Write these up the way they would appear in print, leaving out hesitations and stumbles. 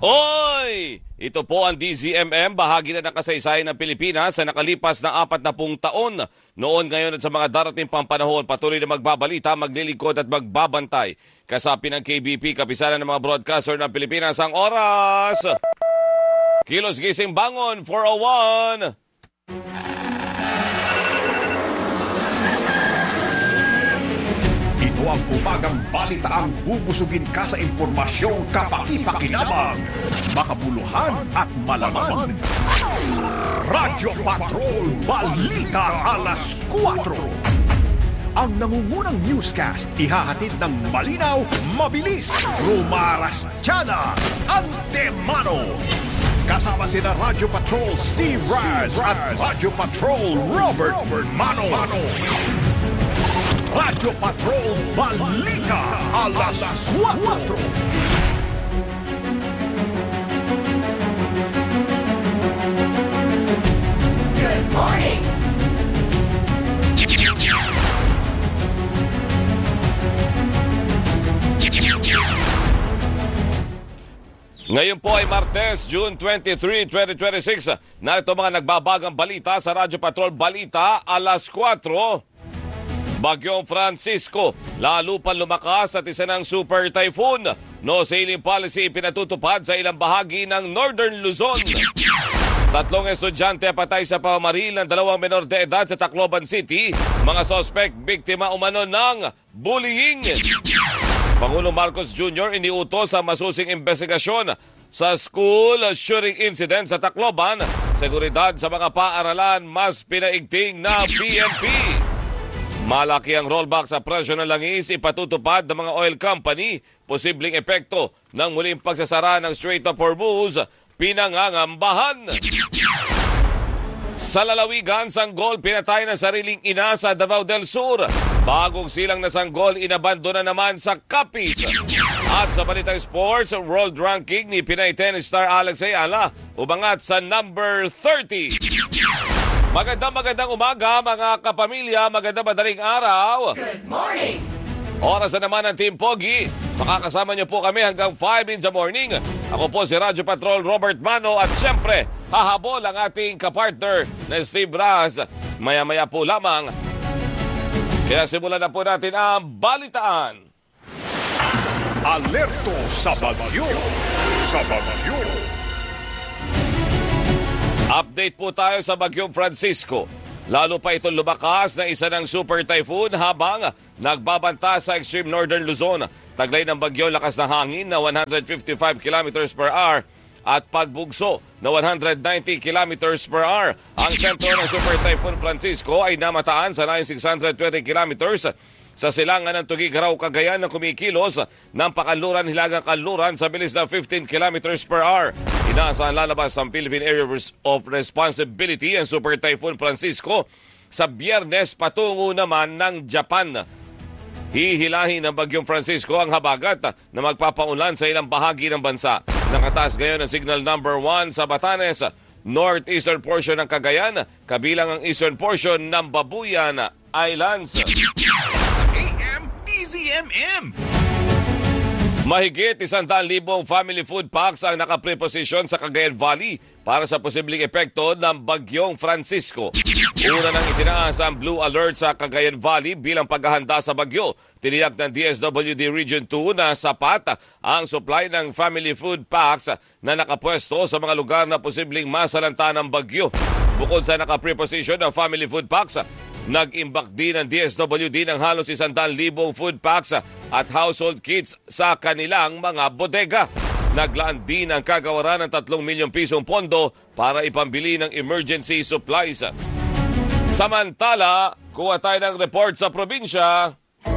Oy! Ito po ang DZMM, bahagi na ng kasaysayan ng Pilipinas sa nakalipas na 40 taon. Noon, ngayon at sa mga darating pang panahon, patuloy na magbabalita, maglilingkod at magbabantay. Kasapi ng KBP, kapisanan ng mga broadcaster ng Pilipinas, ang oras. Kilos Gising Bangon, 4:01. Ito ang umagang balitaang bubusugin ka sa impormasyong kapaki-pakinabang, makabuluhan at malaman. Radyo Patrol Balita Alas 4. Ang nangungunang newscast ihahatid ng malinaw, mabilis, rumaras, tiyana, antemano. Kasama sina Radyo Patrol Steve Raz at Radyo Patrol Robert Mano. Radyo Patrol Balita Alas 4. Good morning! Ngayon po ay Martes, June 23, 2026. Narito mga nagbabagang balita sa Radyo Patrol Balita Alas 4. Bagyong Francisco, lalo pa lumakas at isa ng super typhoon. No sailing policy pinatutupad sa ilang bahagi ng Northern Luzon. 3 estudyante patay sa pamamaril ng 2 menor de edad sa Tacloban City. Mga suspect, biktima umano ng bullying. Pangulong Marcos Jr. iniutos sa masusing investigasyon sa school shooting incident sa Tacloban. Seguridad sa mga paaralan, mas pinaigting na PNP. Malaki ang rollback sa presyo ng langis, ipatutupad ng mga oil company. Posibleng epekto ng muling pagsasara ng Strait of Hormuz, pinangangambahan. Sa lalawigan, sanggol pinatay ng sariling ina sa Davao del Sur. Bagong silang na sanggol inabandona naman sa Capiz. At sa balitang sports, world ranking ni Pinay tennis star Alex Ayala umangat sa number 30. Magandang umaga mga kapamilya, magandang madaling araw. Good morning! Oras na naman ng Team Pogi. Makakasama niyo po kami hanggang 5 in the morning. Ako po si Radyo Patrol Robert Mano at siyempre hahabol ang ating kapartner na Steve Raz. Maya-maya po lamang. Kaya simulan na po natin ang balitaan. Alerto sa bagyo. Sa bagyo. Update po tayo sa Bagyong Francisco. Lalo pa itong lumakas na isa ng super typhoon habang nagbabanta sa extreme northern Luzon. Taglay ng bagyo, lakas na hangin na 155 kilometers per hour at pagbugso na 190 kilometers per hour. Ang sentro ng super typhoon Francisco ay namataan sa layong 620 kilometers sa silangan ng Tugigaraw, Cagayan na kumikilos ng Pakanluran-Hilagang-Kanluran sa bilis na 15 kilometers per hour. Inaasahan lalabas ang Philippine Area of Responsibility ang Super Typhoon Francisco sa Biyernes patungo naman ng Japan. Hihilahin ng Bagyong Francisco ang habagat na magpapaulan sa ilang bahagi ng bansa. Nakataas ngayon ang signal number 1 sa Batanes, northeastern portion ng Cagayan, kabilang ang eastern portion ng Babuyan Islands. AM DZMM. Mahigit 100,000 family food packs ang nakapreposisyon sa Cagayan Valley para sa posibleng epekto ng Bagyong Francisco. Una nang itinaas ang Blue Alert sa Cagayan Valley bilang paghahanda sa bagyo. Tiniyak ng DSWD Region 2 na sapat ang supply ng family food packs na nakapwesto sa mga lugar na posibleng masalanta ng bagyo. Bukod sa nakapreposisyon ng family food packs, nag-imbak din ng DSWD ng halos 100,000 food packs at household kits sa kanilang mga bodega. Naglaan din ang kagawaran ng 3 milyong pisong pondo para ipambili ng emergency supplies. Samantala, kuha tayo ng report sa probinsya.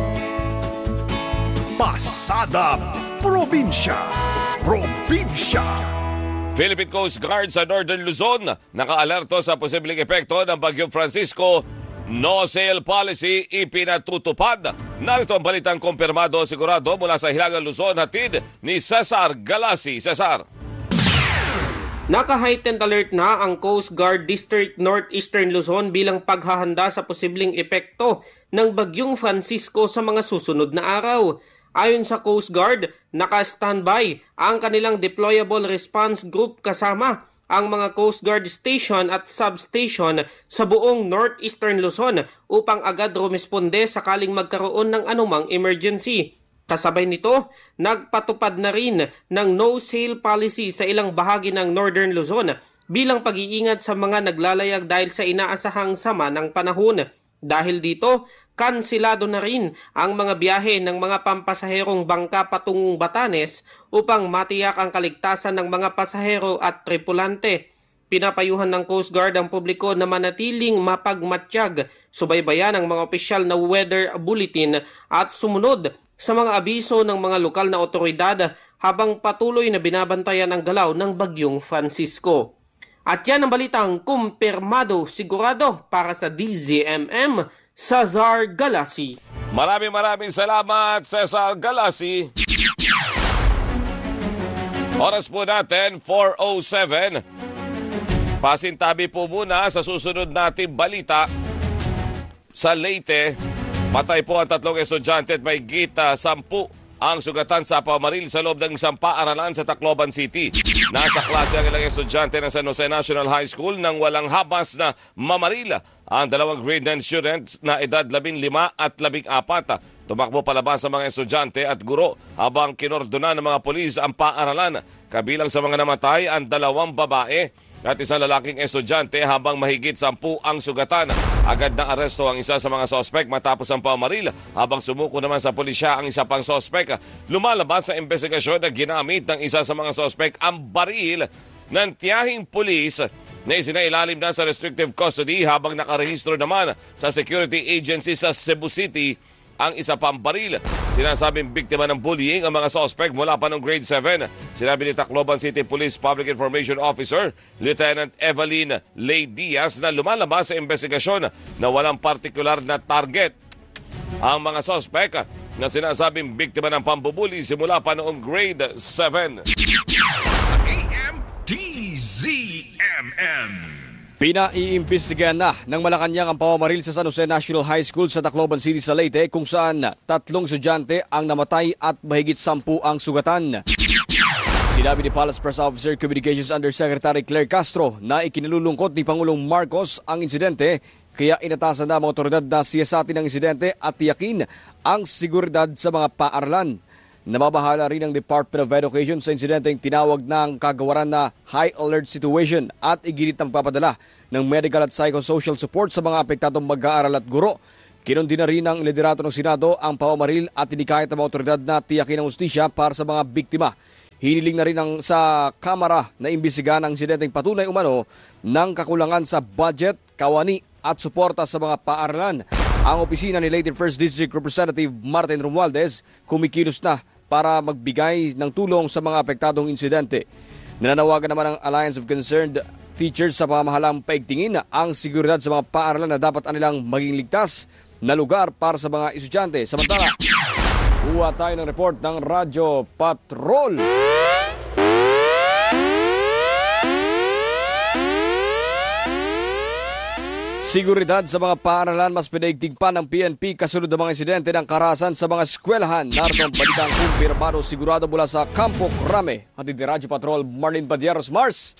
Pasada Probinsya. Probinsya. Philippine Coast Guard sa Northern Luzon nakaalerto sa posibleng epekto ng Bagyong Francisco. No sail policy ipinatutupad. Narito ang balitang kumpirmado sigurado mula sa Hilagang Luzon, hatid ni Cesar Galasi. Cesar. Naka-heightened alert na ang Coast Guard District Northeastern Luzon bilang paghahanda sa posibleng epekto ng Bagyong Francisco sa mga susunod na araw. Ayon sa Coast Guard, naka-standby ang kanilang Deployable Response Group kasama ang mga Coast Guard station at substation sa buong Northeastern Luzon upang agad rumisponde sakaling magkaroon ng anumang emergency. Kasabay nito, nagpatupad na rin ng no-sail policy sa ilang bahagi ng Northern Luzon bilang pag-iingat sa mga naglalayag dahil sa inaasahang sama ng panahon. Dahil dito, kansilado na rin ang mga biyahe ng mga pampasaherong bangka patungong Batanes upang matiyak ang kaligtasan ng mga pasahero at tripulante. Pinapayuhan ng Coast Guard ang publiko na manatiling mapagmatsyag, subaybayan ang mga opisyal na weather bulletin at sumunod sa mga abiso ng mga lokal na otoridad habang patuloy na binabantayan ang galaw ng Bagyong Francisco. At yan ang balitang kumpirmado sigurado para sa DZMM, Cesar Galasi. Maraming salamat, Cesar Galasi. Oras po natin, 4:07. Pasintabi po muna sa susunod nating balita. Sa Leyte, patay po ang 3 estudyante at may gita 10 ang sugatan sa pamaril sa loob ng isang paaralan sa Tacloban City. Nasa klase ang ilang estudyante ng San Jose National High School nang walang habas na mamaril ang 2 grade 9 students na edad 15 at 14. Tumakbo palabas sa mga estudyante at guro habang kinordona ng mga pulis ang paaralan. Kabilang sa mga namatay ang 2 babae at isang lalaking estudyante habang mahigit 10 ang sugatan. Agad na aresto ang isa sa mga sospek matapos ang pamaril habang sumuko naman sa pulisya ang isa pang sospek. Lumalabas sa investigasyon na ginamit ng isa sa mga sospek ang baril ng tiyahing pulis na isinailalim na sa restrictive custody habang nakarehistro naman sa security agency sa Cebu City ang isa pang baril. Sinasabing biktima ng bullying ang mga suspect mula pa noong grade 7. Sinabi ni Tacloban City Police Public Information Officer Lieutenant Evelyn Ley Diaz na lumalabas sa investigasyon na walang partikular na target ang mga suspect na sinasabing biktima ng pambubuli simula pa noong grade 7. AM DZMM. Pinaiimbestigahan na ng Malacanang ang pawamaril sa San Jose National High School sa Tacloban City sa Leyte kung saan 3 estudyante ang namatay at mahigit 10 ang sugatan. Sinabi ni Palace Press Officer Communications Undersecretary Claire Castro na ikinalulungkot ni Pangulong Marcos ang insidente kaya inatasan na ang mga otoridad na siyasatin ang insidente at tiyakin ang seguridad sa mga paaralan. Nababahala rin ang Department of Education sa insidenteng tinawag ng kagawaran na high alert situation at iginit ng papadala ng medical at psychosocial support sa mga apektadong mag-aaral at guro. Kinundi na rin ng liderato ng Senado ang pawamaril at inikahit ng mga otoridad na tiyakin ang ustisya para sa mga biktima. Hiniling na rin sa Kamara na imbisigahan ang insidenteng patunay umano ng kakulangan sa budget, kawani at suporta sa mga paaralan. Ang opisina ni Leyte 1st District Representative Martin Romualdez kumikilos na para magbigay ng tulong sa mga apektadong insidente. Nananawagan naman ang Alliance of Concerned Teachers sa pamamahalang paigtingin ang seguridad sa mga paaralan na dapat anilang maging ligtas na lugar para sa mga estudyante. Samantala, kuha tayo ng report ng Radyo Patrol. Seguridad sa mga paaralan mas pinaigting pa ng PNP kasunod ng mga insidente ng karahasan sa mga eskwelahan. Narito ang balitang kumpirmado sigurado mula sa Campo Crame. Hatid ni Radyo Patrol Marlene Badieros. Mars!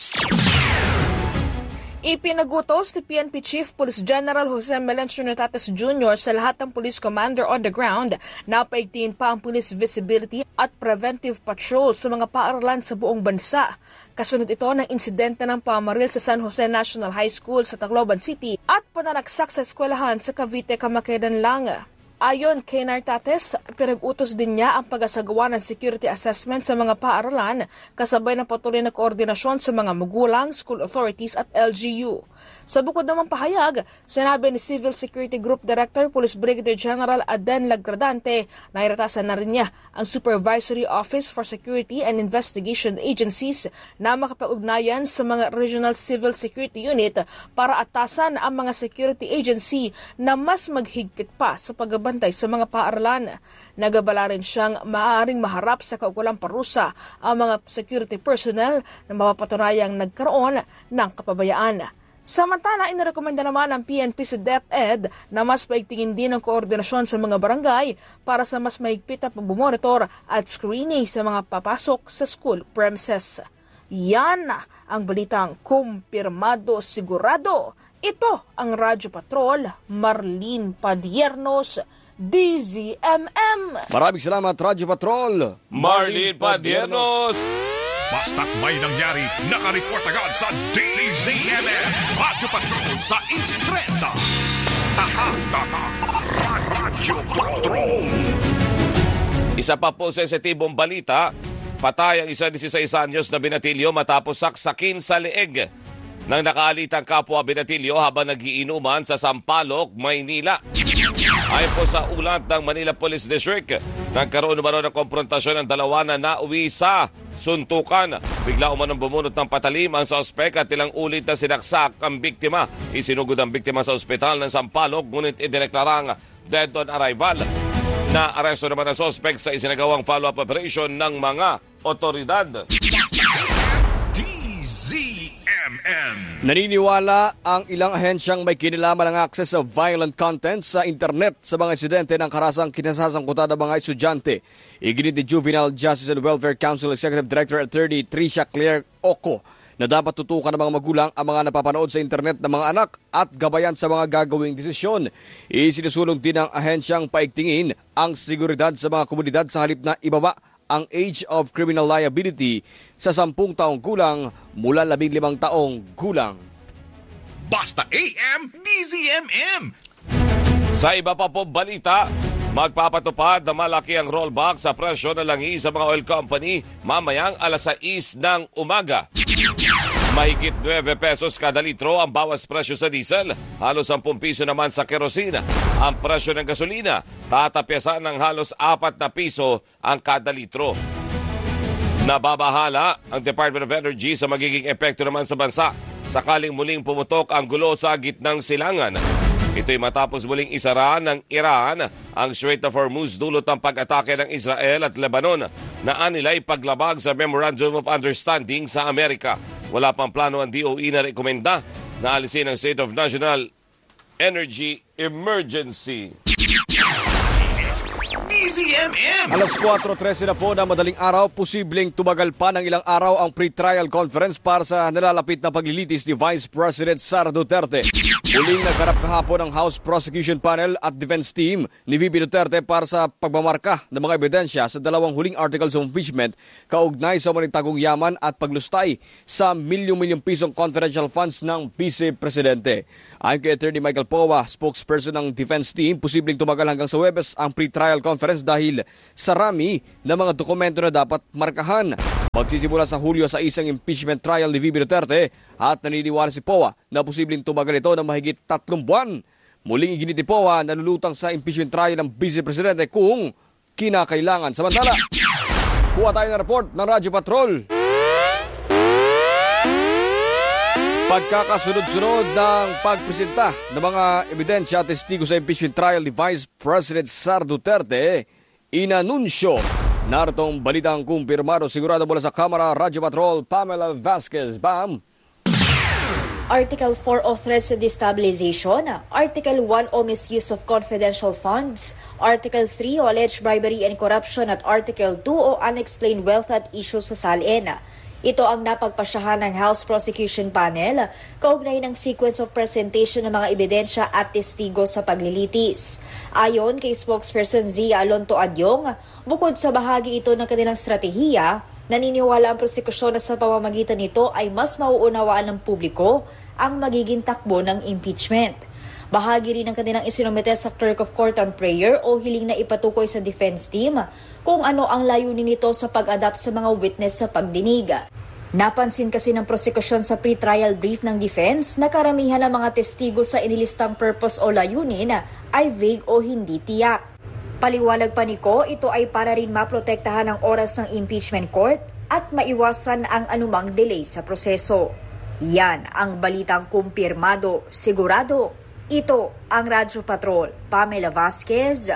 Ipinagutos ni PNP Chief Police General Jose Melencio Natates Jr. sa lahat ng police commander on the ground na paigtingin pa ang police visibility at preventive patrol sa mga paaralan sa buong bansa. Kasunod ito ng insidente ng pamaril sa San Jose National High School sa Tacloban City at pananaksak sa eskwelahan sa Cavite, Camaquedan lang. Ayon kay Nartates, pinag-utos din niya ang pag-asagawa ng security assessment sa mga paaralan kasabay ng patuloy na koordinasyon sa mga magulang, school authorities at LGU. Sa bukod namang pahayag, sinabi ni Civil Security Group Director Police Brigadier General Aden Lagradante na iratasan na rin niya ang Supervisory Office for Security and Investigation Agencies na makapag-ugnayan sa mga Regional Civil Security Unit para atasan ang mga security agency na mas maghigpit pa sa pagbabantay sa mga paaralan. Nagabala rin siyang maaaring maharap sa kaukulang parusa ang mga security personnel na mapapatunayang nagkaroon ng kapabayaan. Samantala, inirekomenda naman ng PNP sa DepEd na mas paigtingin din ang koordinasyon sa mga barangay para sa mas mahigpit na pagbumonitor at screening sa mga papasok sa school premises. Yan ang balitang kumpirmado sigurado. Ito ang Radyo Patrol, Marlene Padiernos, DZMM. Maraming salamat, Radyo Patrol. Marlene Padiernos. Basta't may nangyari, nakareport agad sa DZMM. Radyo Patrol sa Instrenta. Radyo Patrol. Isa pa po sensitibong balita, patay ang isa 16 anyos na binatilyo matapos saksakin sa leeg ng nakaalitang kapwa binatilyo habang nagiinuman sa Sampaloc, Maynila. Ayon po sa ulat ng Manila Police District, nagkaroon naman ng konfrontasyon ng dalawa na nauwi sa suntukan. Bigla umanong bumunot ng patalim ang suspect at ilang ulit na sinaksak ang biktima. Isinugod ang biktima sa ospital ng Sampaloc, ngunit idineklarang dead on arrival. Na-aresto naman ang suspect sa isinagawang follow-up operation ng mga otoridad. DZMM. Naniniwala ang ilang ahensyang may kinalaman ng access sa violent content sa internet sa mga insidente ng karasang kinasasangkutan ng mga estudyante. Iginit ni Juvenile Justice and Welfare Council Executive Director Attorney Tricia Claire Oco na dapat tutukan ng mga magulang ang mga napapanood sa internet ng mga anak at gabayan sa mga gagawing desisyon. Isinusulong din ng ahensyang paigtingin ang seguridad sa mga komunidad sa halip na ibaba ang age of criminal liability sa 10 taong gulang mula 15 taong gulang. Basta AM, DZMM. Sa iba pa po balita, magpapatupad na malaki ang rollback sa presyo ng langis sa mga oil company mamayang alas 6 ng umaga. Mahigit 9 pesos kada litro ang bawas presyo sa diesel, halos 10 piso naman sa kerosene. Ang presyo ng gasolina, tatapyasan ng halos 4 na piso ang kada litro. Nababahala ang Department of Energy sa magiging epekto naman sa bansa sakaling muling pumutok ang gulo sa gitnang silangan. Ito'y matapos muling isara ng Iran ang Strait of Hormuz dulot ng pag-atake ng Israel at Lebanon na anilay paglabag sa Memorandum of Understanding sa Amerika. Wala pang plano ang DOE na rekomenda na alisin ang State of National Energy Emergency. DZMM. Alas 4:13 na po na madaling araw, posibleng tumagal pa ng ilang araw ang pre-trial conference para sa nalalapit na paglilitis ni Vice President Sara Duterte. Muling nagharap kahapon ang House Prosecution Panel at Defense Team ni VP Duterte para sa pagmamarka ng mga ebidensya sa dalawang huling articles of impeachment kaugnay sa manitagong yaman at paglustay sa milyong-milyong pisong confidential funds ng Vice Presidente. Ayon kay Attorney Michael Powa, spokesperson ng Defense Team, posibleng tumagal hanggang sa Huwebes ang pre-trial conference dahil sa rami ng mga dokumento na dapat markahan. Magsisimula sa Hulyo sa isang impeachment trial ni VP Duterte at naniniwala si Powa na posibleng tumagal ito ng mahigit 3 buwan. Muling iginit ni Powa na lulutang sa impeachment trial ng Vice Presidente kung kinakailangan. Samantala, kuha tayo ng report ng Radyo Patrol. Pagkakasunod-sunod ng pagpresenta ng mga ebidensya at testigo sa impeachment trial ni Vice President Sara Duterte, inanunsyo. Naritong balitang kumpirmado sigurado mula sa Kamara, Radyo Patrol, Pamela Vasquez. Bam! Article 4 o threats to destabilization, Article 1 o misuse of confidential funds, Article 3 o alleged bribery and corruption at Article 2 o unexplained wealth at issues sa SALN. Ito ang napagpasyahan ng House Prosecution Panel kaugnay ng sequence of presentation ng mga ebidensya at testigo sa paglilitis. Ayon kay spokesperson Zia Alonto Adyong, bukod sa bahagi ito ng kanilang strategiya, naniniwala ang prosekusyon na sa pamamagitan nito ay mas mauunawaan ng publiko ang magiging takbo ng impeachment. Bahagi rin ng kanilang isinumite sa Clerk of Court on Prayer o hiling na ipatukoy sa defense team kung ano ang layunin nito sa pag-adapt sa mga witness sa pagdinig. Napansin kasi ng prosekusyon sa pre-trial brief ng defense na karamihan ng mga testigo sa inilistang purpose o layunin ay vague o hindi tiyak. Paliwanag pa ni Ko, ito ay para rin maprotektahan ang oras ng impeachment court at maiwasan ang anumang delay sa proseso. Yan ang balitang kumpirmado, sigurado. Ito ang Radyo Patrol, Pamela Vasquez,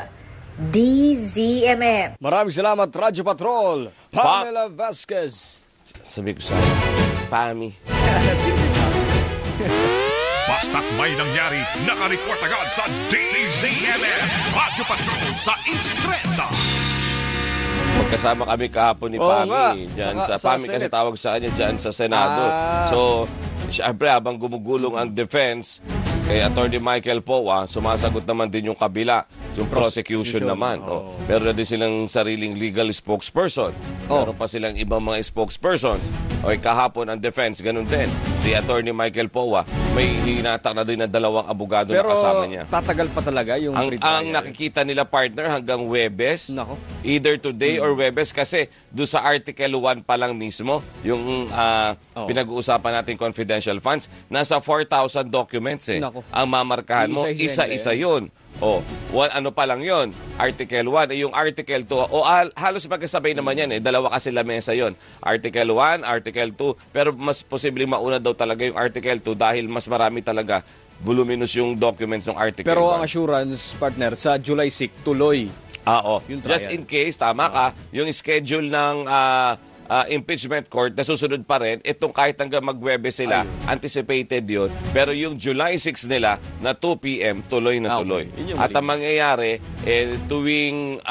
DZMM. Maraming salamat, Radyo Patrol, Pamela Vasquez. Sabi ko sa Pami. Basta't may nangyari, nakareport agad sa DZMM Radyo Patrol sa Instreta. Magkasama kami kahapon ni Oo nga. Pami. Diyan Sa sa Pami kasi Senate. tawag sa kanya diyan sa Senado. So, syempre habang gumugulong ang defense, kay Attorney Michael Poa, sumasagot naman din yung kabila. Yung prosecution naman. Oh. Meron na din silang sariling legal spokesperson. Meron pa silang ibang mga spokespersons. Okay, kahapon ang defense, ganun din. Si Attorney Michael Poa, may hinatak na din na 2 abogado Pero na kasama niya. tatagal pa talaga yung Ang nakikita nila partner hanggang Huwebes, Nako. either today or Huwebes kasi do sa Article 1 pa lang mismo, yung pinag-uusapan natin confidential funds, nasa 4,000 documents eh. Nako. Ang mamarkahan mo, isa-isa yun. Ano pa lang yun? Article 1, yung Article 2, halos magkasabay naman yan eh. Dalawa kasi lamesa yun. Article 1, Article 2, pero mas posibleng mauna daw talaga yung Article 2 dahil mas marami talaga voluminous yung documents ng Article 1. Pero ang assurance, partner, sa July 6, tuloy. Yung just in case, tama ka, yung schedule ng impeachment court na susunod pa rin, itong kahit hanggang mag-Huwebes sila, anticipated yun. Pero yung July 6 nila na 2 p.m., tuloy na tuloy. At ang mangyayari, tuwing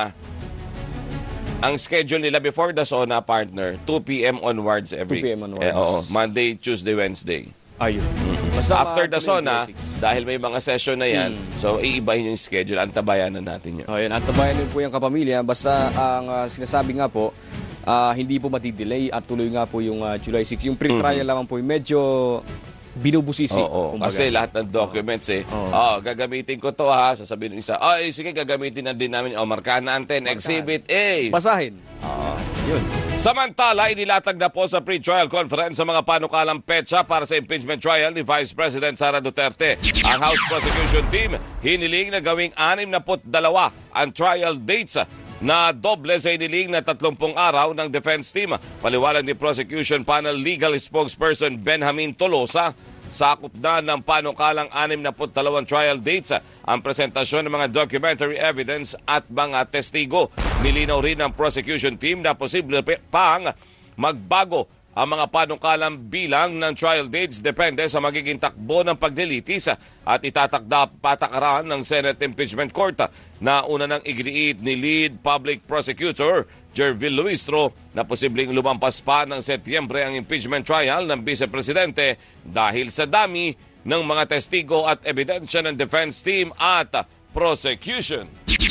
ang schedule nila before the SONA partner, 2 p.m. onwards every 2 p.m. onwards. Monday, Tuesday, Wednesday. Ayun. After the SONA, dahil may mga session na yan, so iibahin yung schedule. Antabayanan natin yun. Ayun, antabayanan po yung kapamilya. Basta ang sinasabi nga po, hindi po matidelay at tuloy nga po yung July 6. Yung pre-trial lamang po yung medyo binubusisi. Kasi lahat ng documents gagamitin ko to ha. Sasabihin ng isa, sige gagamitin na din namin. Markahan natin, Exhibit A. Basahin. Yun. Samantala, inilatag na po sa pre-trial conference sa mga panukalang petsa para sa impeachment trial ni Vice President Sara Duterte. Ang House Prosecution Team hiniling na gawing 62 ang trial dates na doble sa iniling na 30 araw ng defense team. Paliwanag ni Prosecution Panel Legal Spokesperson Benjamin Tolosa, sakop na ng panukalang 62 trial dates ang presentasyon ng mga documentary evidence at mga testigo. Nilinaw rin ng prosecution team na posible pang magbago ang mga panukalang bilang ng trial dates depende sa magiging takbo ng paglilitis at itatakda patakaran ng Senate Impeachment Court na una nang iginiit ni Lead Public Prosecutor Jervil Luistro na posibleng lumampas pa ng Setyembre ang impeachment trial ng Vice Presidente dahil sa dami ng mga testigo at ebidensya ng defense team at prosecution.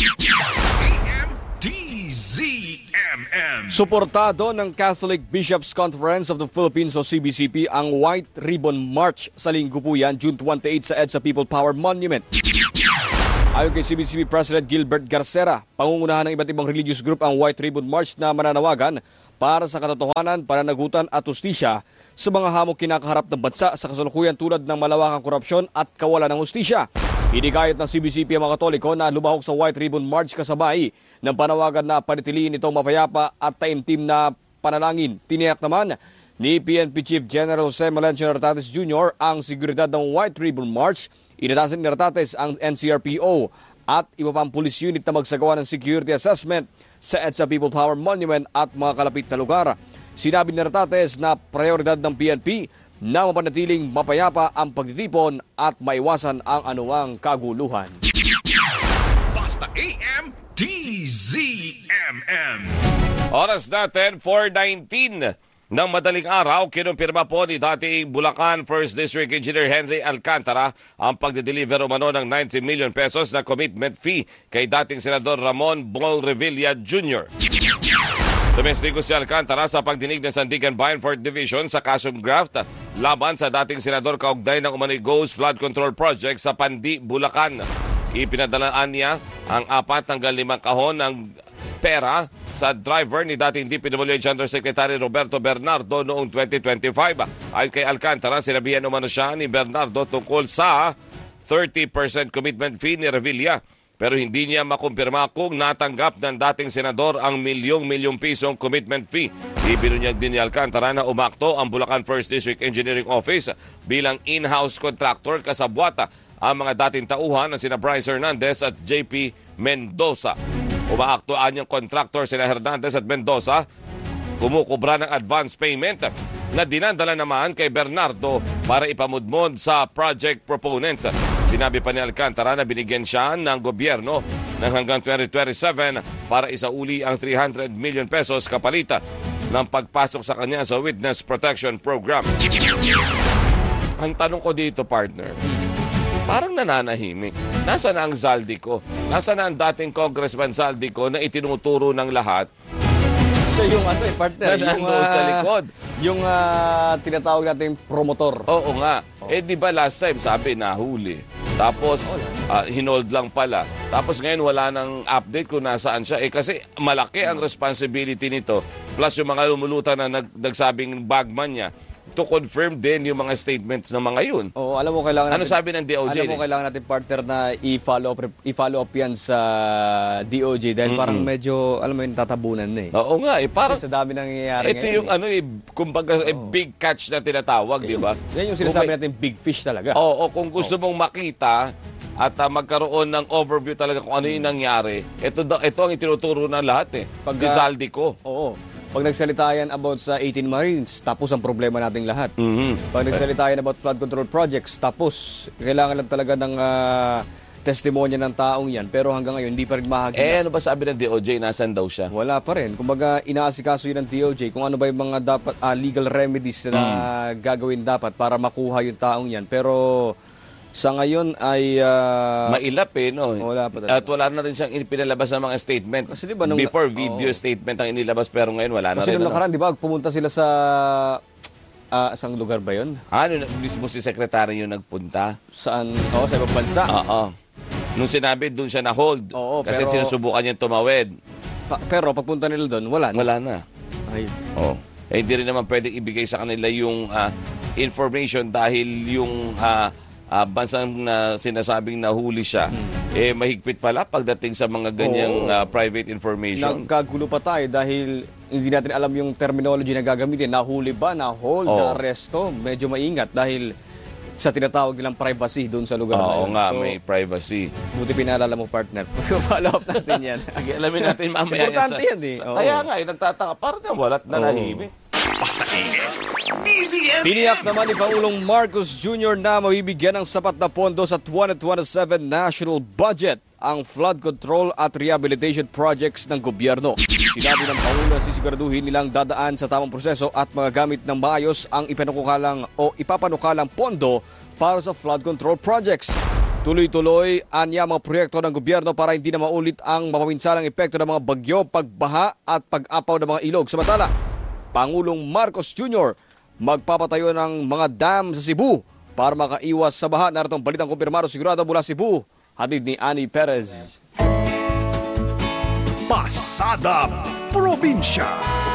DZMM. Suportado ng Catholic Bishops Conference of the Philippines o CBCP ang White Ribbon March sa linggo po yan, June 28 sa EDSA People Power Monument. Ayon kay CBCP President Gilbert Garcera, pangungunahan ng iba't ibang religious group ang White Ribbon March na mananawagan para sa katotohanan, pananagutan at hustisya sa mga hamog kinakaharap ng bansa sa kasalukuyan tulad ng malawakang korupsyon at kawalan ng hustisya. Hinikayat ng CBCP ang mga Katoliko na lumahok sa White Ribbon March kasabay ng panawagan na panitiliin itong mapayapa at taimtim na panalangin. Tiniyak naman ni PNP Chief General Jose Melencio Nartates Jr. ang seguridad ng White Ribbon March. Inatasan ni Nartates ang NCRPO at iba pang police unit na magsagawa ng security assessment sa EDSA People Power Monument at mga kalapit na lugar. Sinabi ni Nartates na prioridad ng PNP na mapanatiling mapayapa ang pagtitipon at maiwasan ang anuang kaguluhan. Basta AM DZMM. Oras natin, 4:19 ng madaling araw, kinumpirma po ni dating Bulacan 1st District Engineer Henry Alcantara ang pagde-deliver umano ng 90 million pesos na commitment fee kay dating Senador Ramon Bong Revilla Jr. Tumestigo si Alcantara sa pagdinig ng Sandigan Bayan 4th Division sa kasong graft laban sa dating senador kaugnay ng umano'y Ghost Flood Control Project sa Pandi, Bulacan. Ipinadalaan niya ang 4 hanggang 5 kahon ng pera sa driver ni dating DPWH Undersecretary Roberto Bernardo noong 2025. Ayon kay Alcantara, sinabihan umano siya ni Bernardo tungkol sa 30% commitment fee ni Revilla. Pero hindi niya makumpirma kung natanggap ng dating senador ang milyong-milyong pisong commitment fee. Ibinunyag din ni Alcantara na umakto ang Bulacan 1st District Engineering Office bilang in-house contractor kasabwata ang mga dating tauhan na sina Bryce Hernandez at JP Mendoza. Umaaktuan niyang contractor sina Hernandez at Mendoza kumukubra ng advance payment na dinadala naman kay Bernardo para ipamudmod sa project proponents. Sinabi pa ni Alcantara na binigyan siya ng gobyerno ng hanggang 2027 para isauli ang 300 million pesos kapalit ng pagpasok sa kanya sa Witness Protection Program. Ang tanong ko dito, partner, parang nananahimik. Nasaan na ang Zaldico? Nasaan na ang dating Congressman Zaldico na itinuturo ng lahat? So yung partner, yung sa likod. Yung tinatawag natin promotor. Oo nga. Di ba last time sabi nahuli. Tapos hinold lang pala. Tapos ngayon wala nang update kung nasaan siya. Kasi malaki ang responsibility nito. Plus yung mga lumulutan na nagsabing bagman niya to confirm din yung mga statements ng mga yun. Oo, alam mo kailangan Ano sabi ng DOJ? Alam mo kailangan natin partner na i-follow up yan sa DOJ dahil parang medyo alam mo yung tatabunan na eh. Oo nga, parang kasi sa dami nangyayari ito ngayon. yung kumbaga big catch na tinatawag, di ba? Yan yung sinasabi natin big fish talaga. Oo, kung gusto mong makita at magkaroon ng overview talaga kung ano yung nangyari, ito ang itinuturo ng lahat eh. Si Zaldico. Oo. Pag nagsalita yan about sa 18 Marines, tapos ang problema nating lahat. Mm-hmm. Pag nagsalita yan about flood control projects, tapos kailangan lang talaga ng testimonya ng taong yan. Pero hanggang ngayon, hindi pa rin mahagilap. Ano ba sabi ng DOJ? Nasaan daw siya? Wala pa rin. Kumbaga, inaasikaso yun ng DOJ kung ano ba yung mga dapat legal remedies na gagawin dapat para makuha yung taong yan. Pero sa ngayon ay mailap no? Wala pa talaga. At wala na rin siyang pinalabas ng mga statement. Kasi diba, before video statement ang inilabas pero ngayon wala na rin. Kasi nung nakaraan, di ba, pumunta sila sa isang lugar ba yun? Mismo si Secretary yung nagpunta? Saan? Sa ibang bansa. Oo. Nung sinabi, doon siya na-hold. Oo, kasi pero sinusubukan niyang tumawid. Pero pagpunta nila doon, wala na. Wala na. Ay. Oo. Hindi rin naman pwedeng ibigay sa kanila yung information dahil yung bansang na sinasabing nahuli siya, mahigpit pala pagdating sa mga ganyang private information. Nagkagulo pa tayo dahil hindi natin alam yung terminology na gagamitin. Nahuli ba, na-hold, na-arresto? Medyo maingat dahil sa tinatawag nilang privacy doon sa lugar na yun. Oo nga, may privacy. Buti pinaalala mo, partner. Follow up natin yan. Sige, alamin natin mamaya. Importante yan eh. Kaya nga, nagtataka. Parang walat na nahimik. Basta DZMM. Tiniyak naman ni Pangulong Marcos Jr. na mabibigyan ng sapat na pondo sa 2027 national budget ang flood control at rehabilitation projects ng gobyerno. Sinabi ng Pangulo na sisiguraduhin nilang dadaan sa tamang proseso at magagamit ng maayos ang ipapanukalang pondo para sa flood control projects. Tuloy-tuloy anya mga proyekto ng gobyerno para hindi na maulit ang mapaminsalang epekto ng mga bagyo, pagbaha at pag-apaw ng mga ilog. Samantala, Pangulong Marcos Jr. magpapatayo ng mga dam sa Cebu para makaiwas sa baha. Naritong balitang kumpirmado sigurado mula Cebu. Hatid ni Annie Perez. Pasada Probinsya.